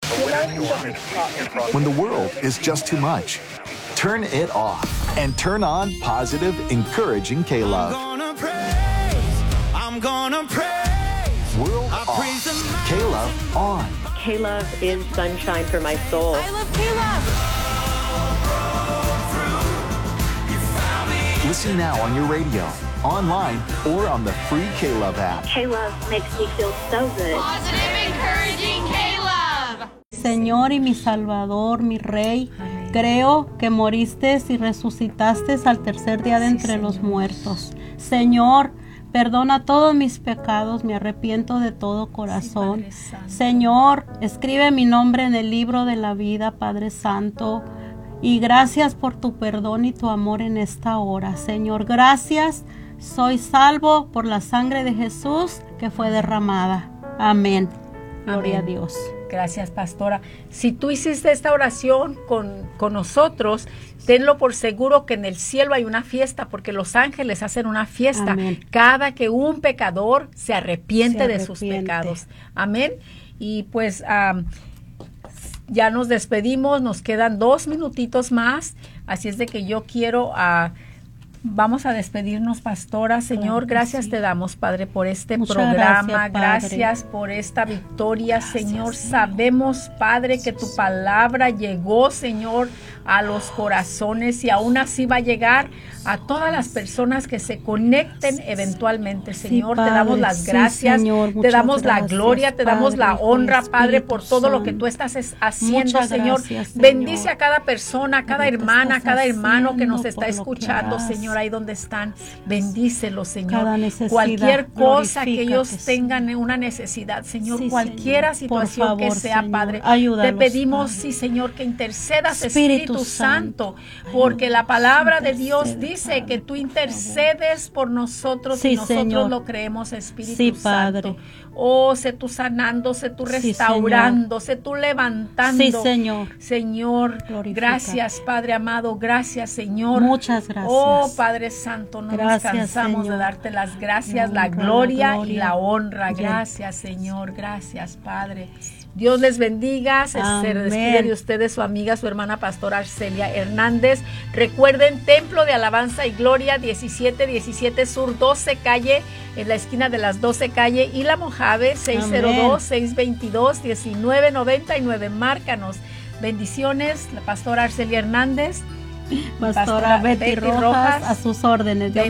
When the world is just too much, turn it off and turn on positive, encouraging K-Love. I'm gonna praise. World off, K-Love on. K-Love is sunshine for my soul. I love K-Love. Listen now on your radio, online, or on the free K-Love app. K-Love makes me feel so good. Positive, encouraging K-Love. Señor y mi Salvador, mi Rey, creo que moriste y resucitaste al tercer día de entre los muertos. Señor, perdona todos mis pecados, me arrepiento de todo corazón. Señor, escribe mi nombre en el libro de la vida, Padre Santo. Y gracias por tu perdón y tu amor en esta hora. Señor, gracias. Soy salvo por la sangre de Jesús que fue derramada. Amén. Gloria a Dios. Gracias, pastora. Si tú hiciste esta oración con nosotros, tenlo por seguro que en el cielo hay una fiesta, porque los ángeles hacen una fiesta. Amén. Cada que un pecador se arrepiente de sus pecados. Amén. Y pues ya nos despedimos, nos quedan 2 minutitos más, así es de que yo quiero vamos a despedirnos, pastora. Señor, gracias te damos, Padre, por este programa. Gracias por esta victoria, Señor. Sabemos, Padre, que tu palabra llegó, Señor, a los corazones y aún así va a llegar a todas las personas que se conecten eventualmente, Señor. Sí, te damos las gracias, Señor, te damos la gracias, gloria, te damos la Padre, honra, Espíritu Padre, por todo lo que Santo. tú estás haciendo, Muchas Señor. gracias, Señor. Bendice a cada persona, a cada Por lo que hermana, a estás cada hermano que nos haciendo, está por lo que escuchando, harás. Señor, ahí donde están. Bendícelo, Señor. Cada necesidad, Cualquier cosa que ellos glorifícate, tengan una necesidad, Señor, Sí, cualquiera Señor. Por situación que favor, sea, Señor, Padre, ayúdalos, te pedimos, Padre. sí, Señor, que intercedas, Espíritu Espíritu Santo, Santo, porque la palabra de Dios intercede, dice Padre, que tú por intercedes por nosotros Sí, y nosotros Señor. lo creemos, Espíritu Sí, Santo. Padre. Oh, sé tú sanando, sé tú Sí, restaurando, sé tú levantando. Sí, Señor. Señor, Glorifícate. gracias, Padre amado, gracias, Señor. Muchas gracias. Oh, Padre Santo, no Gracias, nos cansamos Señor. de darte las gracias, la La honra, gloria la y gloria. la honra. Bien. Gracias, Señor, gracias, Padre. Dios les bendiga. Se Amén. despide de ustedes su amiga, su hermana pastora Arcelia Hernández. Recuerden, Templo de Alabanza y Gloria, 1717 Sur 12 Calle, en la esquina de las 12 Calle y La Mojave, 602-622-1999. Márcanos. Bendiciones, la pastora Arcelia Hernández. Pastora Betty Rojas, a sus órdenes.